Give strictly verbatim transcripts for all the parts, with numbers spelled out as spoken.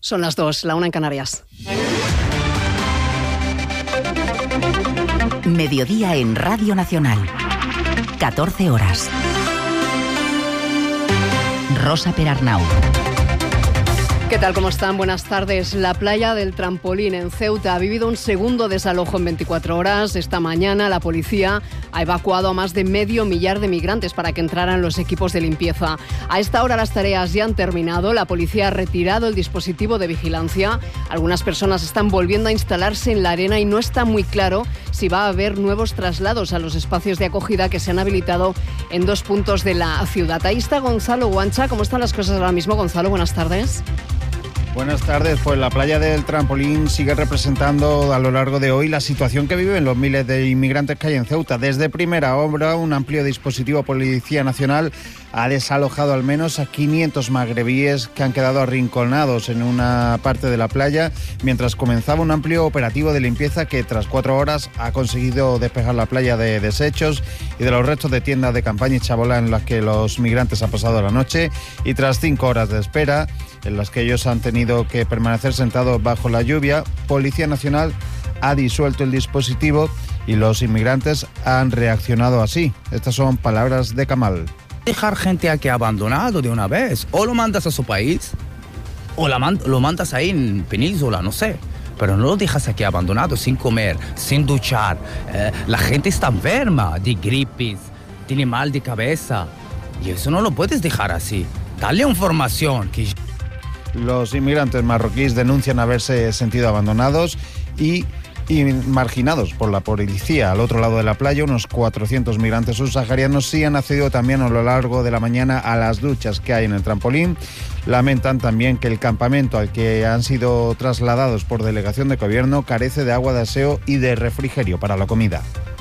Son las dos, la una en Canarias. Mediodía en Radio Nacional. catorce horas. Rosa Perarnau. ¿Qué tal? ¿Cómo están? Buenas tardes. La playa del Trampolín en Ceuta ha vivido un segundo desalojo en veinticuatro horas. Esta mañana la policía ha evacuado a más de medio millar de migrantes para que entraran los equipos de limpieza. A esta hora las tareas ya han terminado. La policía ha retirado el dispositivo de vigilancia. Algunas personas están volviendo a instalarse en la arena y no está muy claro si va a haber nuevos traslados a los espacios de acogida que se han habilitado en dos puntos de la ciudad. Ahí está Gonzalo Guancha. ¿Cómo están las cosas ahora mismo, Gonzalo? Buenas tardes. Buenas tardes. Pues la playa del Trampolín sigue representando a lo largo de hoy la situación que viven los miles de inmigrantes que hay en Ceuta. Desde primera hora, un amplio dispositivo Policía Nacional ha desalojado al menos a quinientos magrebíes que han quedado arrinconados en una parte de la playa, mientras comenzaba un amplio operativo de limpieza que tras cuatro horas ha conseguido despejar la playa de desechos y de los restos de tiendas de campaña y chabola en las que los migrantes han pasado la noche, y tras cinco horas de espera en las que ellos han tenido que permanecer sentados bajo la lluvia, Policía Nacional ha disuelto el dispositivo y los inmigrantes han reaccionado así. Estas son palabras de Kamal. Dejar gente aquí abandonado de una vez, o lo mandas a su país, o la man- lo mandas ahí en Península, no sé. Pero no lo dejas aquí abandonado, sin comer, sin duchar. Eh, la gente está enferma de gripes, tiene mal de cabeza. Y eso no lo puedes dejar así. Dale información. Que... Los inmigrantes marroquíes denuncian haberse sentido abandonados y, y marginados por la policía. Al otro lado de la playa, unos cuatrocientos migrantes subsaharianos sí han accedido también a lo largo de la mañana a las duchas que hay en el Trampolín. Lamentan también que el campamento al que han sido trasladados por delegación de gobierno carece de agua de aseo y de refrigerio para la comida.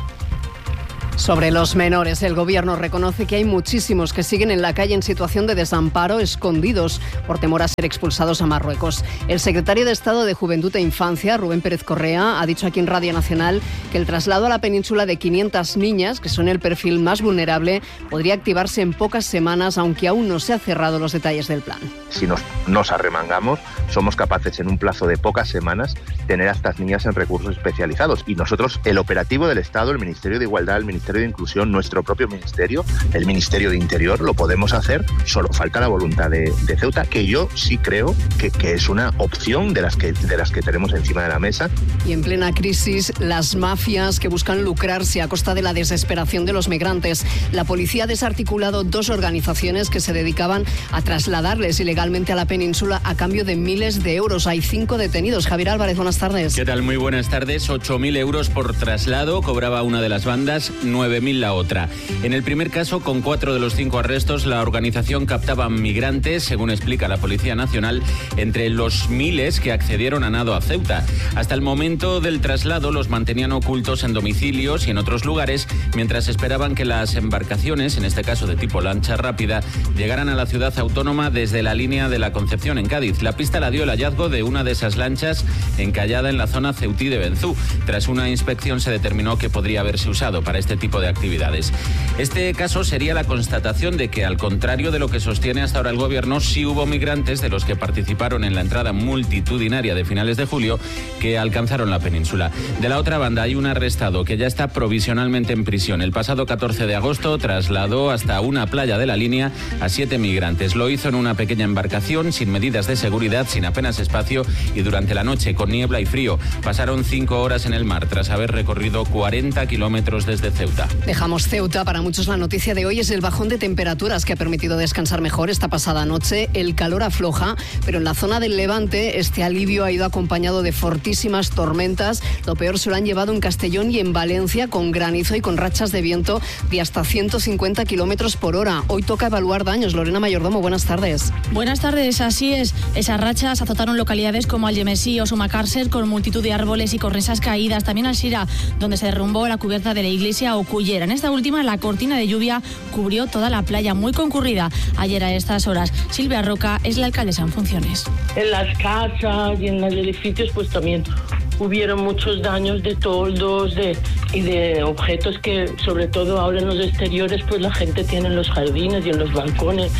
Sobre los menores, el Gobierno reconoce que hay muchísimos que siguen en la calle en situación de desamparo, escondidos por temor a ser expulsados a Marruecos. El secretario de Estado de Juventud e Infancia, Rubén Pérez Correa, ha dicho aquí en Radio Nacional que el traslado a la península de quinientas niñas, que son el perfil más vulnerable, podría activarse en pocas semanas, aunque aún no se han cerrado los detalles del plan. Si nos, nos arremangamos, somos capaces en un plazo de pocas semanas tener a estas niñas en recursos especializados. Y nosotros, el operativo del Estado, el Ministerio de Igualdad, el Ministerio de Inclusión, nuestro propio ministerio, el Ministerio de Interior, lo podemos hacer, solo falta la voluntad de, de Ceuta, que yo sí creo que, que es una opción de las, que, de las que tenemos encima de la mesa. Y en plena crisis, las mafias que buscan lucrarse a costa de la desesperación de los migrantes. La policía ha desarticulado dos organizaciones que se dedicaban a trasladarles ilegalmente a la península a cambio de miles de euros. Hay cinco detenidos. Javier Álvarez, buenas tardes. ¿Qué tal? Muy buenas tardes. ocho mil euros por traslado cobraba una de las bandas, nueve mil la otra. En el primer caso, con cuatro de los cinco arrestos, la organización captaba migrantes, según explica la Policía Nacional, entre los miles que accedieron a nado a Ceuta. Hasta el momento del traslado los mantenían ocultos en domicilios y en otros lugares, mientras esperaban que las embarcaciones, en este caso de tipo lancha rápida, llegaran a la ciudad autónoma desde la línea de la Concepción en Cádiz. La pista la dio el hallazgo de una de esas lanchas encallada en la zona ceutí de Benzú. Tras una inspección se determinó que podría haberse usado para este tipo de actividades. Este caso sería la constatación de que, al contrario de lo que sostiene hasta ahora el Gobierno, sí hubo migrantes de los que participaron en la entrada multitudinaria de finales de julio que alcanzaron la península. De la otra banda hay un arrestado que ya está provisionalmente en prisión. El pasado catorce de agosto trasladó hasta una playa de la línea a siete migrantes. Lo hizo en una pequeña embarcación, sin medidas de seguridad, sin apenas espacio y durante la noche, con niebla y frío. Pasaron cinco horas en el mar tras haber recorrido cuarenta kilómetros desde Ceuta. Dejamos Ceuta. Para muchos la noticia de hoy es el bajón de temperaturas que ha permitido descansar mejor esta pasada noche. El calor afloja, pero en la zona del Levante este alivio ha ido acompañado de fortísimas tormentas. Lo peor se lo han llevado en Castellón y en Valencia, con granizo y con rachas de viento de hasta ciento cincuenta kilómetros por hora. Hoy toca evaluar daños. Lorena Mayordomo, buenas tardes. Buenas tardes, así es. Esas rachas azotaron localidades como Algemesí o Sumacàrcer, con multitud de árboles y cornisas caídas. También Alzira, donde se derrumbó la cubierta de la iglesia, o Cullera. En esta última, la cortina de lluvia cubrió toda la playa, muy concurrida ayer a estas horas. Silvia Roca es la alcaldesa en funciones. En las casas y en los edificios pues también hubieron muchos daños de toldos de, y de objetos que, sobre todo ahora en los exteriores, pues la gente tiene en los jardines y en los balcones.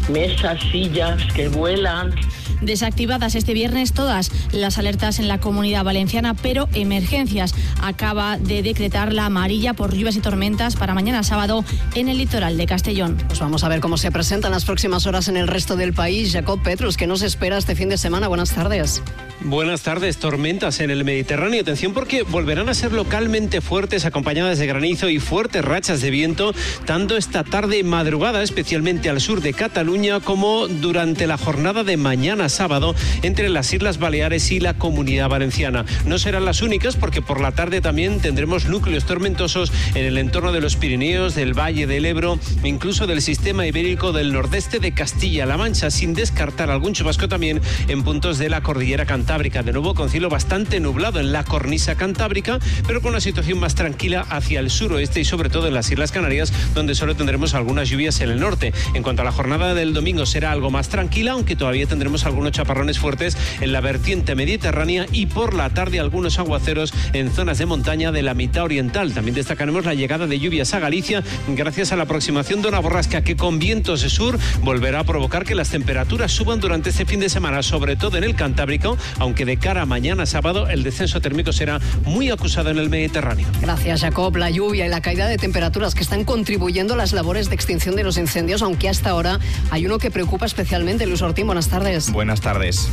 mesas, sillas que vuelan. Desactivadas este viernes todas las alertas en la Comunidad Valenciana, pero emergencias acaba de decretar la amarilla por lluvias y tormentas para mañana sábado en el litoral de Castellón. Pues vamos a ver cómo se presentan las próximas horas en el resto del país. Jacob Petrus, ¿qué nos espera este fin de semana? Buenas tardes. Buenas tardes. Tormentas en el Mediterráneo. Atención porque volverán a ser localmente fuertes, acompañadas de granizo y fuertes rachas de viento, tanto esta tarde y madrugada, especialmente al sur de Cataluña, como durante la jornada de mañana sábado entre las Islas Baleares y la Comunidad Valenciana. No serán las únicas porque por la tarde también tendremos núcleos tormentosos en el entorno de los Pirineos, del Valle del Ebro e incluso del sistema ibérico del nordeste de Castilla-La Mancha, sin descartar algún chubasco también en puntos de la cordillera cantábrica. De nuevo con cielo bastante nublado en la cornisa cantábrica, pero con una situación más tranquila hacia el suroeste y sobre todo en las Islas Canarias, donde solo tendremos algunas lluvias en el norte. En cuanto a la jornada del domingo, será algo más tranquila, aunque todavía tendremos algunos chaparrones fuertes en la vertiente mediterránea y por la tarde algunos aguaceros en zonas de montaña de la mitad oriental. También destacaremos la llegada de lluvias a Galicia gracias a la aproximación de una borrasca que con vientos de sur volverá a provocar que las temperaturas suban durante este fin de semana, sobre todo en el Cantábrico, aunque de cara a mañana sábado el descenso térmico será muy acusado en el Mediterráneo. Gracias, Jacob. La lluvia y la caída de temperaturas que están contribuyendo a las labores de extinción de los incendios, aunque hasta ahora hay uno que preocupa especialmente. Luis Ortín, buenas tardes. Buenas tardes.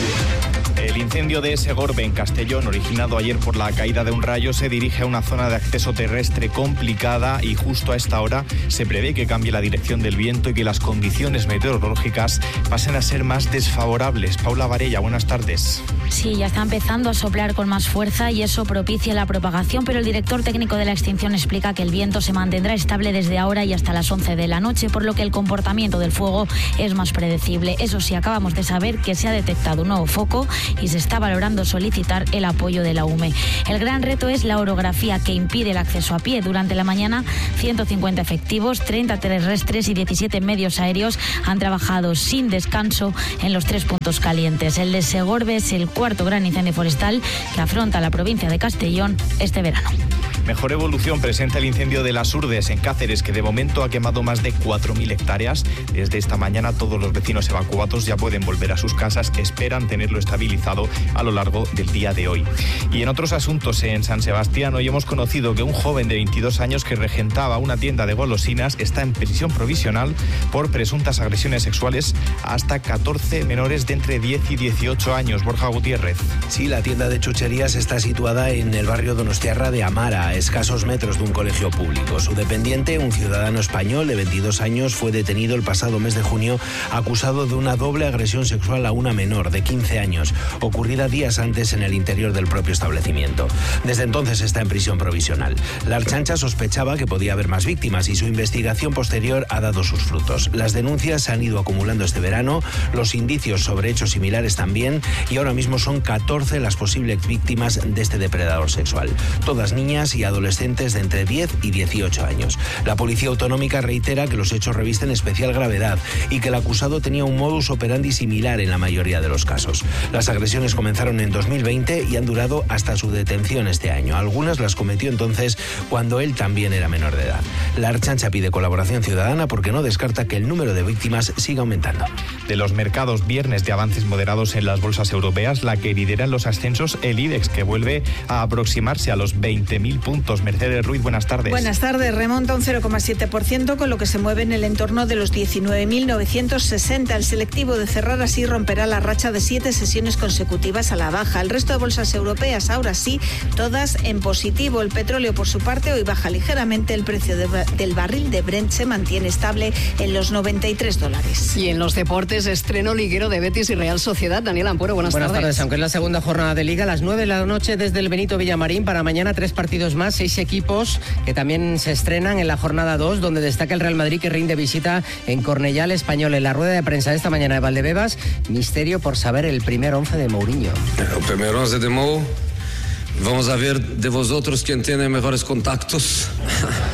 El incendio de Segorbe en Castellón, originado ayer por la caída de un rayo, se dirige a una zona de acceso terrestre complicada y justo a esta hora se prevé que cambie la dirección del viento y que las condiciones meteorológicas pasen a ser más desfavorables. Paula Varella, buenas tardes. Sí, ya está empezando a soplar con más fuerza y eso propicia la propagación, pero el director técnico de la extinción explica que el viento se mantendrá estable desde ahora y hasta las once de la noche, por lo que el comportamiento del fuego es más predecible. Eso sí, acabamos de saber que se ha detectado un nuevo foco y se está valorando solicitar el apoyo de la U M E. El gran reto es la orografía que impide el acceso a pie. Durante la mañana, ciento cincuenta efectivos, treinta terrestres y diecisiete medios aéreos han trabajado sin descanso en los tres puntos calientes. El de Segorbe es el cuarto gran incendio forestal que afronta la provincia de Castellón este verano. Mejor evolución presenta el incendio de las Urdes en Cáceres, que de momento ha quemado más de cuatro mil hectáreas. Desde esta mañana todos los vecinos evacuados ya pueden volver a sus casas, esperan tenerlo estabilizado a lo largo del día de hoy. Y en otros asuntos, en San Sebastián hoy hemos conocido que un joven de veintidós años que regentaba una tienda de golosinas está en prisión provisional por presuntas agresiones sexuales a hasta catorce menores de entre diez y dieciocho años. Borja Gutiérrez. Sí, la tienda de chucherías está situada en el barrio donostiarra de Amara, a escasos metros de un colegio público. Su dependiente, un ciudadano español de veintidós años, fue detenido el pasado mes de junio acusado de una doble agresión sexual a una menor de quince años, ocurrida días antes en el interior del propio establecimiento. Desde entonces está en prisión provisional. La Archancha sospechaba que podía haber más víctimas y su investigación posterior ha dado sus frutos. Las denuncias se han ido acumulando este verano, los indicios sobre hechos similares también, y ahora mismo son catorce las posibles víctimas de este depredador sexual. Todas niñas y adolescentes de entre diez y dieciocho años. La Policía Autonómica reitera que los hechos revisten especial gravedad y que el acusado tenía un modus operandi similar en la mayoría de los casos. Las agresiones comenzaron en dos mil veinte y han durado hasta su detención este año. Algunas las cometió entonces cuando él también era menor de edad. La Archancha pide colaboración ciudadana porque no descarta que el número de víctimas siga aumentando. De los mercados, viernes de avances moderados en las bolsas europeas, la que lidera en los ascensos el IBEX, que vuelve a aproximarse a los veinte mil puntos. Mercedes Ruiz, buenas tardes. Buenas tardes. Remonta un cero coma siete por ciento, con lo que se mueve en el entorno de los diecinueve mil novecientos sesenta. El selectivo de cerrar así romperá la racha de siete sesiones consecutivas a la baja. El resto de bolsas europeas, ahora sí, todas en positivo. El petróleo, por su parte, hoy baja ligeramente. El precio de, del barril de Brent se mantiene estable en los noventa y tres dólares. Y en los deportes, estreno liguero de Betis y Real Sociedad. Daniel Ampuero, buenas, buenas tardes. tardes. Aunque es la segunda jornada de Liga, a las nueve de la noche desde el Benito Villamarín. Para mañana tres partidos más, seis equipos que también se estrenan en la jornada dos, donde destaca el Real Madrid, que rinde visita en Cornellá al Español. En la rueda de prensa de esta mañana de Valdebebas, misterio por saber el primer once de Mourinho. El primer once de Mou, vamos a ver de vosotros quién tiene mejores contactos.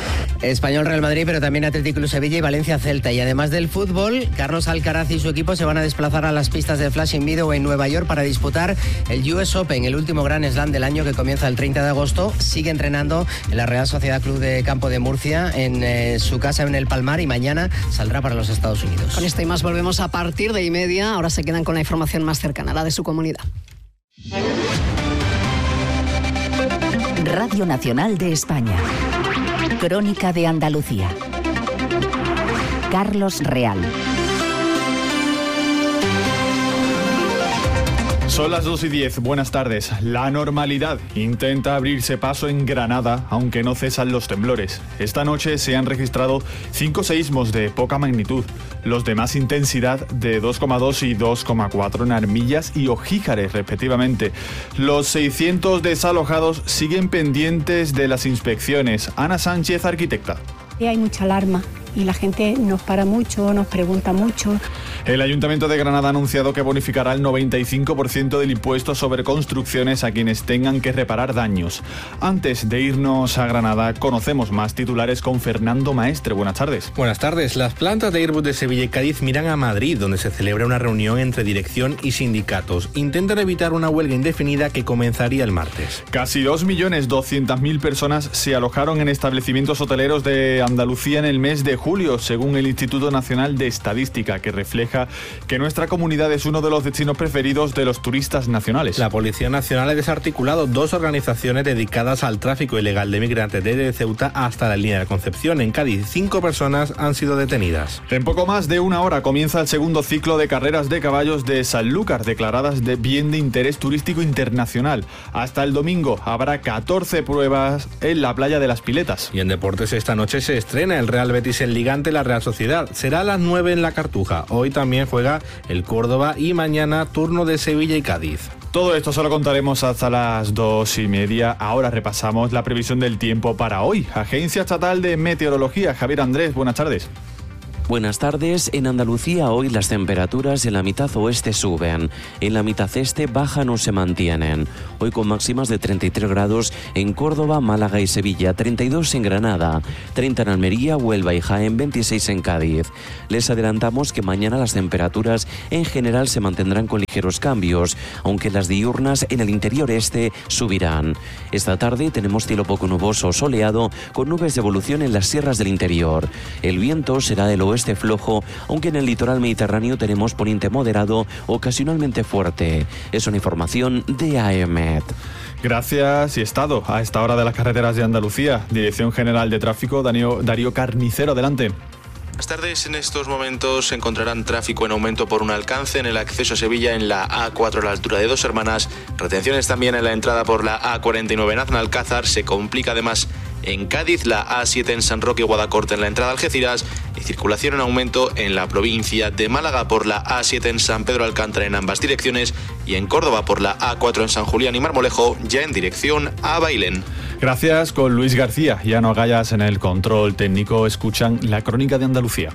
Español Real Madrid, pero también Atlético Club Sevilla y Valencia Celta. Y además del fútbol, Carlos Alcaraz y su equipo se van a desplazar a las pistas de Flushing Meadow en Nueva York para disputar el U S Open, el último Grand Slam del año que comienza el treinta de agosto. Sigue entrenando en la Real Sociedad Club de Campo de Murcia, en eh, su casa en el Palmar, y mañana saldrá para los Estados Unidos. Con esto y más volvemos a partir de y media. Ahora se quedan con la información más cercana, la de su comunidad. Radio Nacional de España. Crónica de Andalucía. Carlos Real. Son las dos y diez, buenas tardes. La normalidad intenta abrirse paso en Granada, aunque no cesan los temblores. Esta noche se han registrado cinco seísmos de poca magnitud, los de más intensidad de dos coma dos y dos coma cuatro en Armillas y Ojíjares, respectivamente. Los seiscientos desalojados siguen pendientes de las inspecciones. Ana Sánchez, arquitecta. Hay mucha alarma y la gente nos para mucho, nos pregunta mucho. El Ayuntamiento de Granada ha anunciado que bonificará el noventa y cinco por ciento del impuesto sobre construcciones a quienes tengan que reparar daños. Antes de irnos a Granada, conocemos más titulares con Fernando Maestre. Buenas tardes. Buenas tardes. Las plantas de Airbus de Sevilla y Cádiz miran a Madrid, donde se celebra una reunión entre dirección y sindicatos. Intentan evitar una huelga indefinida que comenzaría el martes. Casi dos millones doscientas mil personas se alojaron en establecimientos hoteleros de Andalucía en el mes de julio, según el Instituto Nacional de Estadística, que refleja que nuestra comunidad es uno de los destinos preferidos de los turistas nacionales. La Policía Nacional ha desarticulado dos organizaciones dedicadas al tráfico ilegal de migrantes desde Ceuta hasta la línea de Concepción. En Cádiz, cinco personas han sido detenidas. En poco más de una hora comienza el segundo ciclo de carreras de caballos de Sanlúcar, declaradas de bien de interés turístico internacional. Hasta el domingo habrá catorce pruebas en la playa de las Piletas. Y en deportes, esta noche se estrena el Real Betis en Liga ante la Real Sociedad. Será a las nueve en la Cartuja. Hoy también También juega el Córdoba y mañana turno de Sevilla y Cádiz. Todo esto se lo contaremos hasta las dos y media. Ahora repasamos la previsión del tiempo para hoy. Agencia Estatal de Meteorología. Javier Andrés, buenas tardes. Buenas tardes. En Andalucía hoy las temperaturas en la mitad oeste suben, en la mitad este bajan o se mantienen. Hoy con máximas de treinta y tres grados en Córdoba, Málaga y Sevilla, treinta y dos en Granada, treinta en Almería, Huelva y Jaén, veintiséis en Cádiz. Les adelantamos que mañana las temperaturas en general se mantendrán con ligeros cambios, aunque las diurnas en el interior este subirán. Esta tarde tenemos cielo poco nuboso o soleado con nubes de evolución en las sierras del interior. El viento será del oeste oeste flojo, aunque en el litoral mediterráneo tenemos poniente moderado, ocasionalmente fuerte. Es una información de A E M E T. Gracias y estado a esta hora de las carreteras de Andalucía. Dirección General de Tráfico, Darío, Darío Carnicero, adelante. Buenas tardes. En estos momentos se encontrarán tráfico en aumento por un alcance en el acceso a Sevilla en la A cuatro a la altura de Dos Hermanas. Retenciones también en la entrada por la A cuarenta y nueve en Aznalcázar. Se complica además en Cádiz, la A siete en San Roque y Guadacorte en la entrada a Algeciras, y circulación en aumento en la provincia de Málaga por la A siete en San Pedro Alcántara en ambas direcciones, y en Córdoba por la A cuatro en San Julián y Marmolejo, ya en dirección a Bailén. Gracias, con Luis García y Ano Gallas en el control técnico. Escuchan la crónica de Andalucía.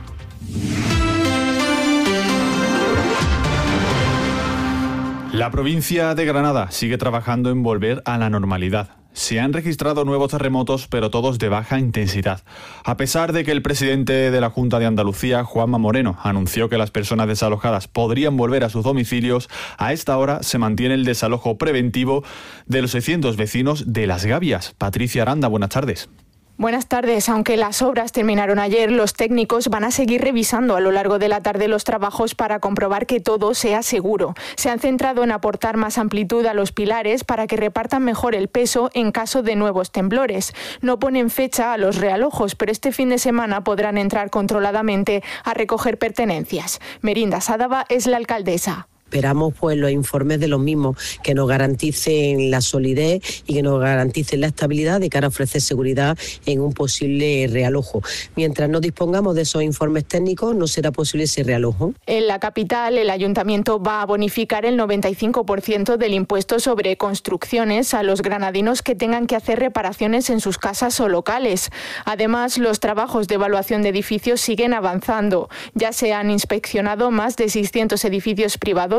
La provincia de Granada sigue trabajando en volver a la normalidad. Se han registrado nuevos terremotos, pero todos de baja intensidad. A pesar de que el presidente de la Junta de Andalucía, Juanma Moreno, anunció que las personas desalojadas podrían volver a sus domicilios, a esta hora se mantiene el desalojo preventivo de los seiscientos vecinos de Las Gavias. Patricia Aranda, buenas tardes. Buenas tardes. Aunque las obras terminaron ayer, los técnicos van a seguir revisando a lo largo de la tarde los trabajos para comprobar que todo sea seguro. Se han centrado en aportar más amplitud a los pilares para que repartan mejor el peso en caso de nuevos temblores. No ponen fecha a los realojos, pero este fin de semana podrán entrar controladamente a recoger pertenencias. Merinda Sádava es la alcaldesa. Esperamos pues los informes de los mismos que nos garanticen la solidez y que nos garanticen la estabilidad de cara a ofrecer seguridad en un posible realojo. Mientras no dispongamos de esos informes técnicos, no será posible ese realojo. En la capital, el ayuntamiento va a bonificar el noventa y cinco por ciento del impuesto sobre construcciones a los granadinos que tengan que hacer reparaciones en sus casas o locales. Además, los trabajos de evaluación de edificios siguen avanzando. Ya se han inspeccionado más de seiscientos edificios privados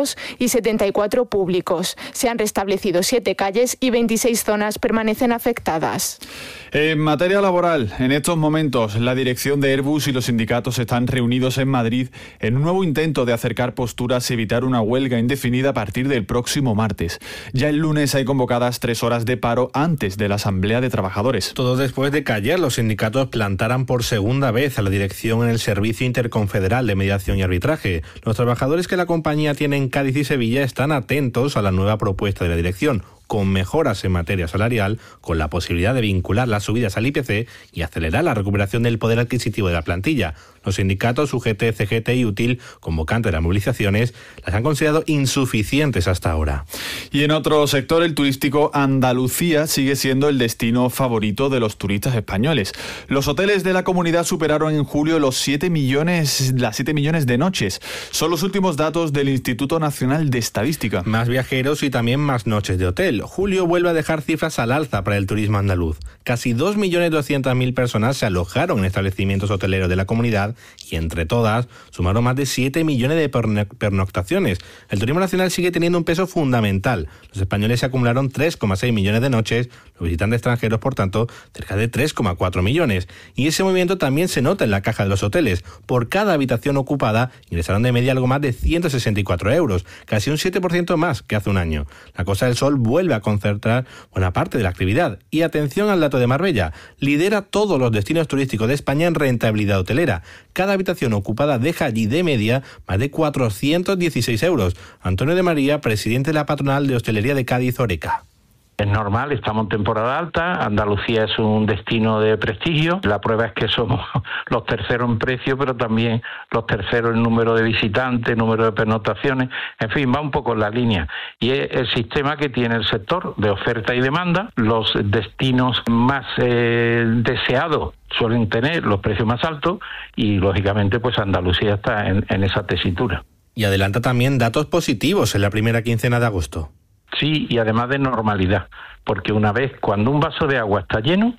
privados y setenta y cuatro públicos. Se han restablecido siete calles y veintiséis zonas permanecen afectadas. En materia laboral, en estos momentos la dirección de Airbus y los sindicatos están reunidos en Madrid en un nuevo intento de acercar posturas y evitar una huelga indefinida a partir del próximo martes. Ya el lunes hay convocadas tres horas de paro antes de la Asamblea de Trabajadores. Todo después de que ayer los sindicatos plantaran por segunda vez a la dirección en el Servicio Interconfederal de Mediación y Arbitraje. Los trabajadores que la compañía tiene en Cádiz y Sevilla están atentos a la nueva propuesta de la dirección, con mejoras en materia salarial, con la posibilidad de vincular las subidas al I P C y acelerar la recuperación del poder adquisitivo de la plantilla. Los sindicatos U G T, C G T y UTIL, convocantes de las movilizaciones, las han considerado insuficientes hasta ahora. Y en otro sector, el turístico, Andalucía sigue siendo el destino favorito de los turistas españoles. Los hoteles de la comunidad superaron en julio los siete millones, las siete millones de noches. Son los últimos datos del Instituto Nacional de Estadística. Más viajeros y también más noches de hotel. Julio vuelve a dejar cifras al alza para el turismo andaluz. Casi dos millones doscientas mil personas se alojaron en establecimientos hoteleros de la comunidad y entre todas sumaron más de siete millones de pernoctaciones. El turismo nacional sigue teniendo un peso fundamental. Los españoles se acumularon tres coma seis millones de noches, los visitantes extranjeros, por tanto, cerca de tres coma cuatro millones. Y ese movimiento también se nota en la caja de los hoteles. Por cada habitación ocupada ingresaron de media algo más de ciento sesenta y cuatro euros, casi un siete por ciento más que hace un año. La Costa del Sol vuelve a concentrar buena parte de la actividad. Y atención al dato de Marbella, lidera todos los destinos turísticos de España en rentabilidad hotelera. Cada habitación ocupada deja allí de media más de cuatrocientos dieciséis euros. Antonio de María, presidente de la patronal de hostelería de Cádiz, Oreca. Es normal, estamos en temporada alta, Andalucía es un destino de prestigio, la prueba es que somos los terceros en precio, pero también los terceros en número de visitantes, número de pernoctaciones, en fin, va un poco en la línea. Y es el sistema que tiene el sector de oferta y demanda. Los destinos más eh, deseados suelen tener los precios más altos y, lógicamente, pues Andalucía está en, en esa tesitura. Y adelanta también datos positivos en la primera quincena de agosto. Sí, y además de normalidad, porque una vez cuando un vaso de agua está lleno,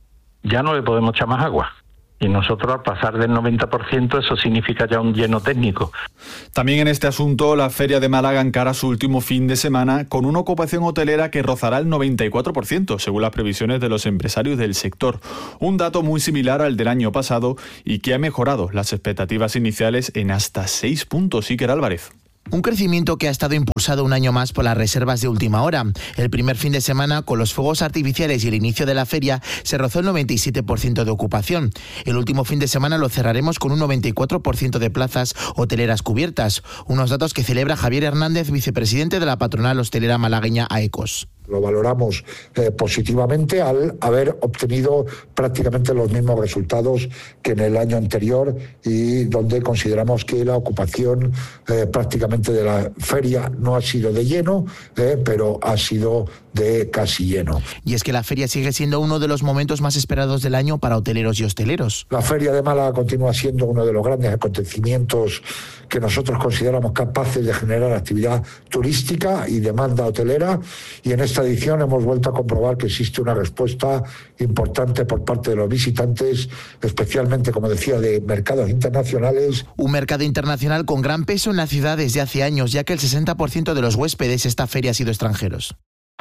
ya no le podemos echar más agua. Y nosotros, al pasar del noventa por ciento, eso significa ya un lleno técnico. También en este asunto, la Feria de Málaga encara su último fin de semana con una ocupación hotelera que rozará el noventa y cuatro por ciento, según las previsiones de los empresarios del sector. Un dato muy similar al del año pasado y que ha mejorado las expectativas iniciales en hasta seis puntos. Iker Álvarez. Un crecimiento que ha estado impulsado un año más por las reservas de última hora. El primer fin de semana, con los fuegos artificiales y el inicio de la feria, se rozó el noventa y siete por ciento de ocupación. El último fin de semana lo cerraremos con un noventa y cuatro por ciento de plazas hoteleras cubiertas. Unos datos que celebra Javier Hernández, vicepresidente de la patronal hostelera malagueña AECOS. Lo valoramos eh, positivamente al haber obtenido prácticamente los mismos resultados que en el año anterior y donde consideramos que la ocupación eh, prácticamente de la feria no ha sido de lleno, eh, pero ha sido de casi lleno. Y es que la feria sigue siendo uno de los momentos más esperados del año para hoteleros y hosteleros. La Feria de Málaga continúa siendo uno de los grandes acontecimientos que nosotros consideramos capaces de generar actividad turística y demanda hotelera, y en esta edición hemos vuelto a comprobar que existe una respuesta importante por parte de los visitantes, especialmente, como decía, de mercados internacionales. Un mercado internacional con gran peso en la ciudad desde hace años, ya que el sesenta por ciento de los huéspedes de esta feria ha sido extranjeros.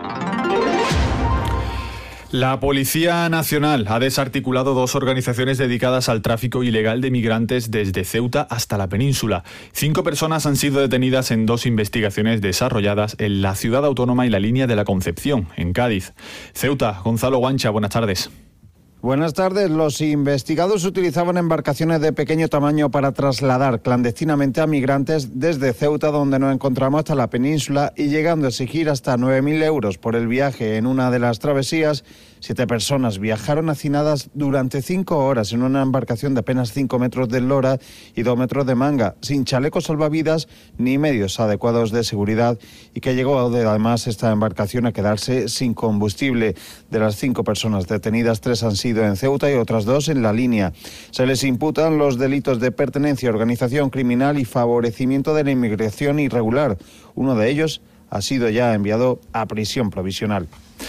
La Policía Nacional ha desarticulado dos organizaciones dedicadas al tráfico ilegal de migrantes desde Ceuta hasta la península. Cinco personas han sido detenidas en dos investigaciones desarrolladas en la ciudad autónoma y la línea de la Concepción, en Cádiz. Ceuta, Gonzalo Guancha, buenas tardes. Buenas tardes. Los investigados utilizaban embarcaciones de pequeño tamaño para trasladar clandestinamente a migrantes desde Ceuta, donde nos encontramos, hasta la península, y llegando a exigir hasta nueve mil euros por el viaje. En una de las travesías, siete personas viajaron hacinadas durante cinco horas en una embarcación de apenas cinco metros de eslora y dos metros de manga, sin chalecos salvavidas ni medios adecuados de seguridad, y que llegó además esta embarcación a quedarse sin combustible. De las cinco personas detenidas, tres han sido en Ceuta y otras dos en la línea. Se les imputan los delitos de pertenencia a organización criminal y favorecimiento de la inmigración irregular. Uno de ellos ha sido ya enviado a prisión provisional.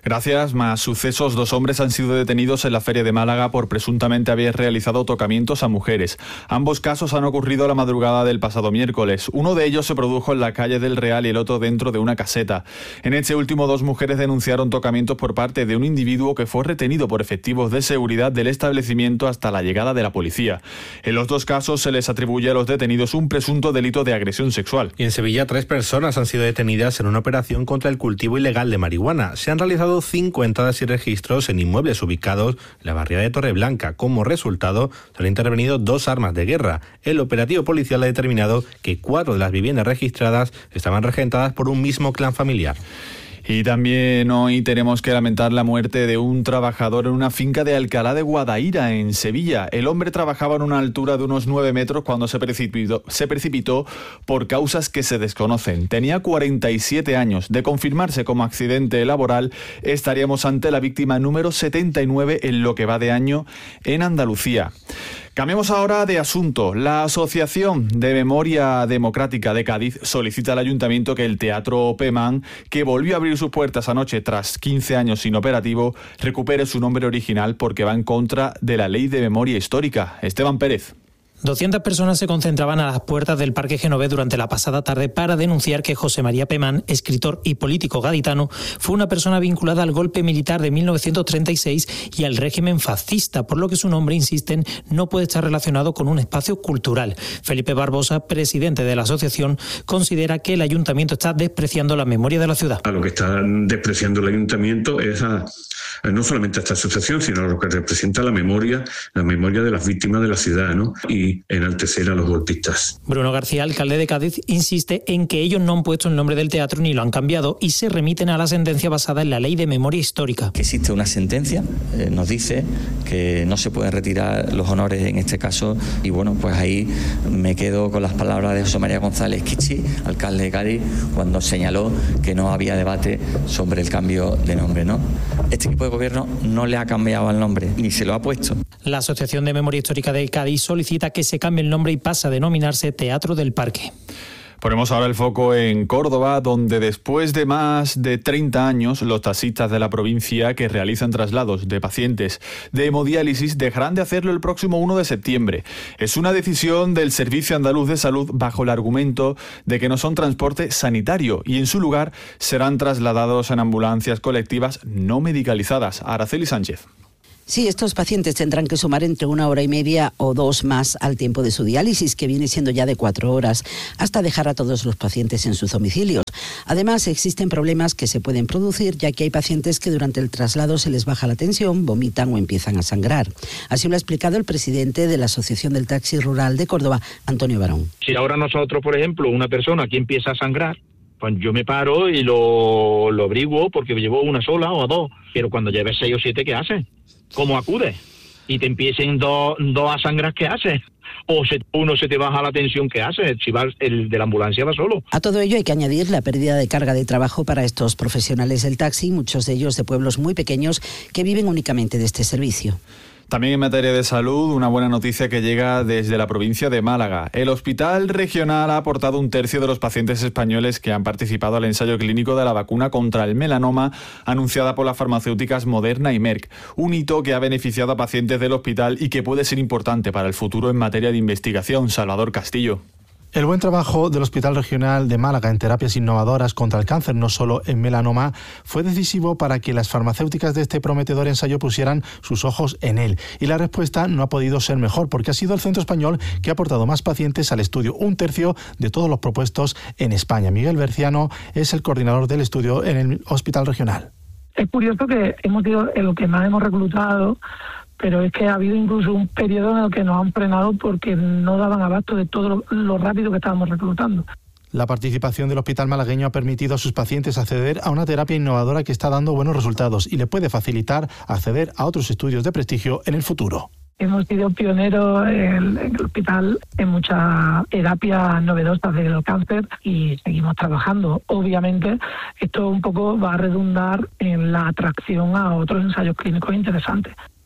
Gracias. Más sucesos. Dos hombres han sido detenidos en la Feria de Málaga por presuntamente haber realizado tocamientos a mujeres. Ambos casos han ocurrido la madrugada del pasado miércoles. Uno de ellos se produjo en la calle del Real y el otro dentro de una caseta. En este último, dos mujeres denunciaron tocamientos por parte de un individuo que fue retenido por efectivos de seguridad del establecimiento hasta la llegada de la policía. En los dos casos se les atribuye a los detenidos un presunto delito de agresión sexual. Y en Sevilla, tres personas han sido detenidas en una operación contra el cultivo ilegal de marihuana. Se han realizado cinco entradas y registros en inmuebles ubicados en la barriada de Torreblanca. Como resultado, se han intervenido dos armas de guerra. El operativo policial ha determinado que cuatro de las viviendas registradas estaban regentadas por un mismo clan familiar. Y también hoy tenemos que lamentar la muerte de un trabajador en una finca de Alcalá de Guadaira, en Sevilla. El hombre trabajaba en una altura de unos nueve metros cuando se precipitó, se precipitó por causas que se desconocen. Tenía cuarenta y siete años. De confirmarse como accidente laboral, estaríamos ante la víctima número setenta y nueve en lo que va de año en Andalucía. Cambiamos ahora de asunto. La Asociación de Memoria Democrática de Cádiz solicita al Ayuntamiento que el Teatro Pemán, que volvió a abrir sus puertas anoche tras quince años inoperativo, recupere su nombre original porque va en contra de la Ley de Memoria Histórica. Esteban Pérez. doscientas personas se concentraban a las puertas del Parque Genovés durante la pasada tarde para denunciar que José María Pemán, escritor y político gaditano, fue una persona vinculada al golpe militar de mil novecientos treinta y seis y al régimen fascista, por lo que su nombre, insisten, no puede estar relacionado con un espacio cultural. Felipe Barbosa, presidente de la asociación, considera que el ayuntamiento está despreciando la memoria de la ciudad. A lo que está despreciando el ayuntamiento es a, no solamente a esta asociación, sino a lo que representa la memoria, la memoria de las víctimas de la ciudad, ¿no? Y enaltecer a los golpistas. Bruno García, alcalde de Cádiz, insiste en que ellos no han puesto el nombre del teatro ni lo han cambiado y se remiten a la sentencia basada en la Ley de Memoria Histórica. Que existe una sentencia, eh, nos dice que no se pueden retirar los honores en este caso y bueno, pues ahí me quedo con las palabras de José María González Quichi, alcalde de Cádiz, cuando señaló que no había debate sobre el cambio de nombre, ¿no? Este equipo de gobierno no le ha cambiado el nombre, ni se lo ha puesto. La Asociación de Memoria Histórica de Cádiz solicita que se cambie el nombre y pase a denominarse Teatro del Parque. Ponemos ahora el foco en Córdoba, donde después de más de treinta años, los taxistas de la provincia que realizan traslados de pacientes de hemodiálisis dejarán de hacerlo el próximo uno de septiembre. Es una decisión del Servicio Andaluz de Salud bajo el argumento de que no son transporte sanitario y en su lugar serán trasladados en ambulancias colectivas no medicalizadas. Araceli Sánchez. Sí, estos pacientes tendrán que sumar entre una hora y media o dos más al tiempo de su diálisis, que viene siendo ya de cuatro horas, hasta dejar a todos los pacientes en sus domicilios. Además, existen problemas que se pueden producir, ya que hay pacientes que durante el traslado se les baja la tensión, vomitan o empiezan a sangrar. Así lo ha explicado el presidente de la Asociación del Taxi Rural de Córdoba, Antonio Barón. Si ahora nosotros, por ejemplo, una persona que empieza a sangrar, pues yo me paro y lo, lo averiguo porque llevo una sola o dos, pero cuando lleves seis o siete, ¿qué haces? ¿Cómo acudes? Y te empiecen dos, dos a sangrar, ¿qué haces? O se, uno se te baja la tensión, ¿qué haces? Si va, el de la ambulancia va solo. A todo ello hay que añadir la pérdida de carga de trabajo para estos profesionales del taxi, muchos de ellos de pueblos muy pequeños que viven únicamente de este servicio. También en materia de salud, una buena noticia que llega desde la provincia de Málaga. El Hospital Regional ha aportado un tercio de los pacientes españoles que han participado al ensayo clínico de la vacuna contra el melanoma anunciada por las farmacéuticas Moderna y Merck. Un hito que ha beneficiado a pacientes del hospital y que puede ser importante para el futuro en materia de investigación. Salvador Castillo. El buen trabajo del Hospital Regional de Málaga en terapias innovadoras contra el cáncer, no solo en melanoma, fue decisivo para que las farmacéuticas de este prometedor ensayo pusieran sus ojos en él. Y la respuesta no ha podido ser mejor, porque ha sido el centro español que ha aportado más pacientes al estudio, un tercio de todos los propuestos en España. Miguel Berciano es el coordinador del estudio en el Hospital Regional. Es curioso que hemos sido lo que más hemos reclutado, pero es que ha habido incluso un periodo en el que nos han frenado porque no daban abasto de todo lo, lo rápido que estábamos reclutando. La participación del hospital malagueño ha permitido a sus pacientes acceder a una terapia innovadora que está dando buenos resultados y le puede facilitar acceder a otros estudios de prestigio en el futuro. Hemos sido pioneros en el hospital en muchas terapias novedosas del cáncer y seguimos trabajando. Obviamente, esto un poco va a redundar en la atracción a otros ensayos clínicos interesantes.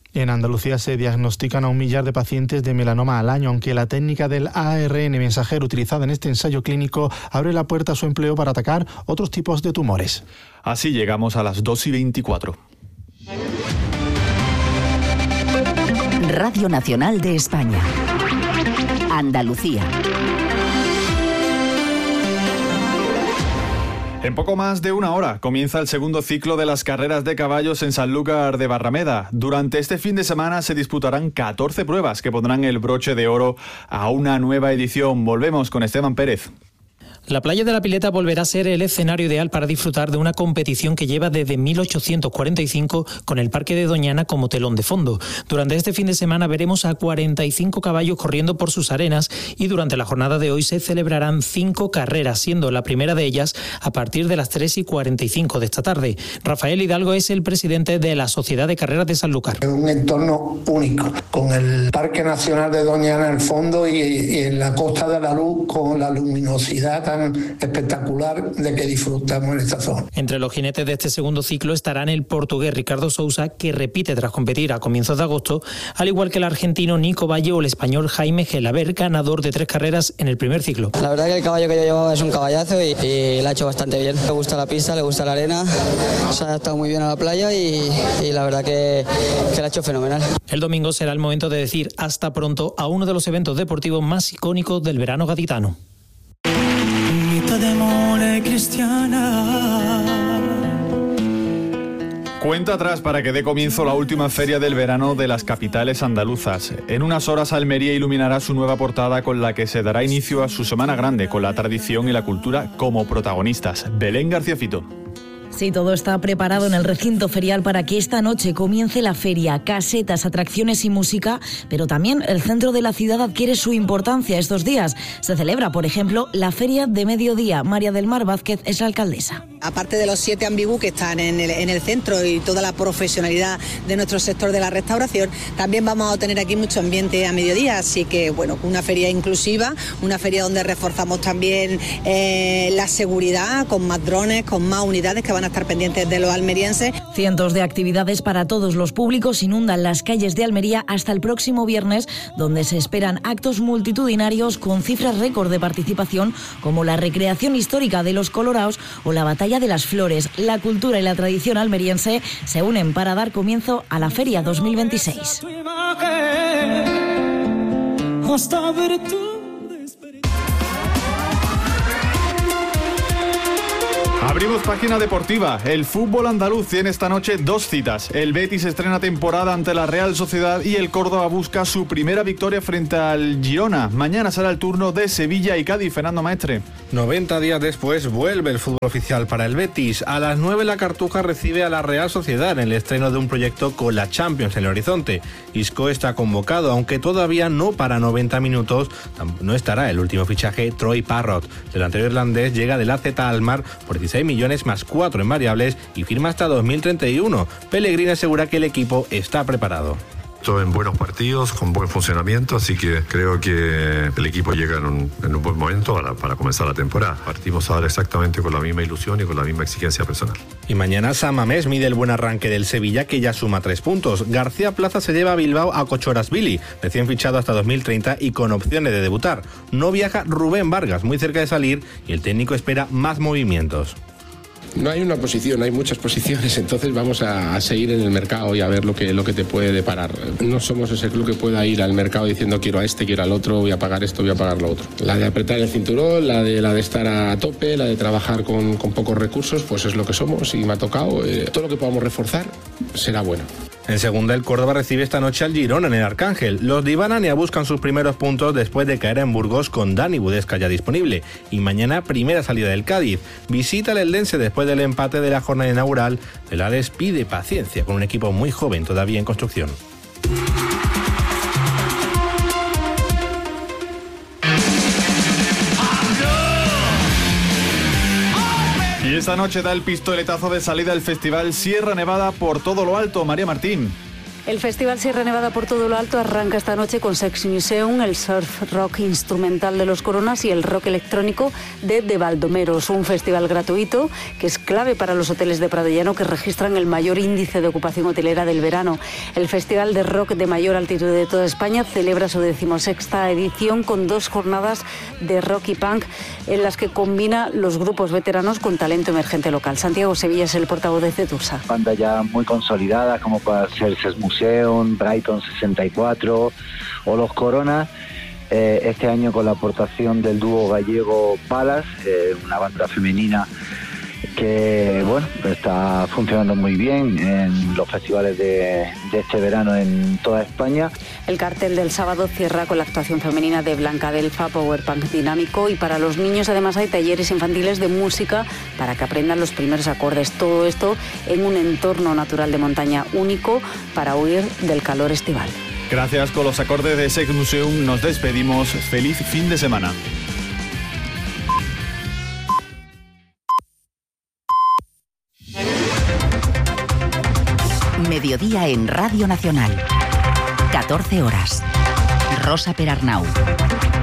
En Andalucía se diagnostican a un millar de pacientes de melanoma al año, aunque la técnica del A R N mensajero utilizada en este ensayo clínico abre la puerta a su empleo para atacar otros tipos de tumores. Así llegamos a las dos y veinticuatro. Radio Nacional de España. Andalucía. En poco más de una hora comienza el segundo ciclo de las carreras de caballos en Sanlúcar de Barrameda. Durante este fin de semana se disputarán catorce pruebas que pondrán el broche de oro a una nueva edición. Volvemos con Esteban Pérez. La playa de la Pileta volverá a ser el escenario ideal para disfrutar de una competición que lleva desde mil ochocientos cuarenta y cinco con el Parque de Doñana como telón de fondo. Durante este fin de semana veremos a cuarenta y cinco caballos corriendo por sus arenas y durante la jornada de hoy se celebrarán cinco carreras, siendo la primera de ellas a partir de las tres y cuarenta y cinco de esta tarde. Rafael Hidalgo es el presidente de la Sociedad de Carreras de Sanlúcar. Es un entorno único, con el Parque Nacional de Doñana en el fondo y, y en la Costa de la Luz con la luminosidad tan espectacular de que disfrutamos en esta zona. Entre los jinetes de este segundo ciclo estarán el portugués Ricardo Sousa, que repite tras competir a comienzos de agosto, al igual que el argentino Nico Valle o el español Jaime Gelaber, ganador de tres carreras en el primer ciclo. La verdad que el caballo que yo llevaba es un caballazo y, y la ha hecho bastante bien. Le gusta la pista, le gusta la arena, se ha adaptado muy bien a la playa y, y la verdad que, que la ha hecho fenomenal. El domingo será el momento de decir hasta pronto a uno de los eventos deportivos más icónicos del verano gaditano. De mole cristiana. Cuenta atrás para que dé comienzo la última feria del verano de las capitales andaluzas. En unas horas Almería iluminará su nueva portada con la que se dará inicio a su Semana Grande, con la tradición y la cultura como protagonistas. Belén García Fito. Sí, todo está preparado en el recinto ferial para que esta noche comience la feria, casetas, atracciones y música, pero también el centro de la ciudad adquiere su importancia estos días. Se celebra, por ejemplo, la Feria de Mediodía. María del Mar Vázquez es la alcaldesa. Aparte de los siete ambigú que están en el, en el centro y toda la profesionalidad de nuestro sector de la restauración, también vamos a tener aquí mucho ambiente a mediodía, así que bueno, una feria inclusiva, una feria donde reforzamos también eh, la seguridad con más drones, con más unidades que van a estar pendientes de los almerienses. Cientos de actividades para todos los públicos inundan las calles de Almería hasta el próximo viernes, donde se esperan actos multitudinarios con cifras récord de participación, como la recreación histórica de los Coloraos o la Batalla de las Flores. La cultura y la tradición almeriense se unen para dar comienzo a la Feria dos mil veintiséis. Abrimos página deportiva. El fútbol andaluz tiene esta noche dos citas. El Betis estrena temporada ante la Real Sociedad y el Córdoba busca su primera victoria frente al Girona. Mañana será el turno de Sevilla y Cádiz. Fernando Maestre. noventa días después vuelve el fútbol oficial para el Betis. A las nueve la Cartuja recibe a la Real Sociedad en el estreno de un proyecto con la Champions en el horizonte. Isco está convocado, aunque todavía no para noventa minutos. No estará el último fichaje, Troy Parrott. El delantero irlandés llega del A Z Alkmaar por dieciséis millones más cuatro en variables y firma hasta dos mil treinta y uno. Pellegrini asegura que el equipo está preparado. Todo en buenos partidos, con buen funcionamiento, así que creo que el equipo llega en un, en un buen momento para, para comenzar la temporada. Partimos ahora exactamente con la misma ilusión y con la misma exigencia personal. Y mañana San Mamés mide el buen arranque del Sevilla, que ya suma tres puntos. García Plaza se lleva a Bilbao a Cochorasvili, recién fichado hasta dos mil treinta y con opciones de debutar. No viaja Rubén Vargas, muy cerca de salir, y el técnico espera más movimientos. No hay una posición, hay muchas posiciones, entonces vamos a, a seguir en el mercado y a ver lo que, lo que te puede deparar. No somos ese club que pueda ir al mercado diciendo quiero a este, quiero al otro, voy a pagar esto, voy a pagar lo otro. La de apretar el cinturón, la de, la de estar a tope, la de trabajar con, con pocos recursos, pues es lo que somos y me ha tocado. Eh, todo lo que podamos reforzar será bueno. En segunda, el Córdoba recibe esta noche al Girona en el Arcángel. Los de Ibanania buscan sus primeros puntos después de caer en Burgos con Dani Budesca ya disponible. Y mañana, primera salida del Cádiz. Visita al Eldense después del empate de la jornada inaugural. El Hades pide paciencia con un equipo muy joven todavía en construcción. Y esta noche da el pistoletazo de salida al Festival Sierra Nevada por todo lo alto. María Martín. El Festival Sierra Nevada por todo lo alto arranca esta noche con Sex Museum, el surf rock instrumental de Los Coronas y el rock electrónico de De Baldomeros, un festival gratuito que es clave para los hoteles de Pradollano que registran el mayor índice de ocupación hotelera del verano. El festival de rock de mayor altitud de toda España celebra su decimosexta edición con dos jornadas de rock y punk en las que combina los grupos veteranos con talento emergente local. Santiago Sevilla es el portavoz de Cetursa. Bandas ya muy consolidadas como puede ser Sex Museum, Brighton sesenta y cuatro o Los Coronas. Eh, este año con la aportación del dúo gallego Palas, eh, una banda femenina que bueno está funcionando muy bien en los festivales de, de este verano en toda España. El cartel del sábado cierra con la actuación femenina de Blanca Delfa, Power Punk dinámico, y para los niños además hay talleres infantiles de música para que aprendan los primeros acordes. Todo esto en un entorno natural de montaña único para huir del calor estival. Gracias. Con los acordes de Sex Museum nos despedimos. Feliz fin de semana. Mediodía en Radio Nacional. catorce horas. Rosa Perarnau.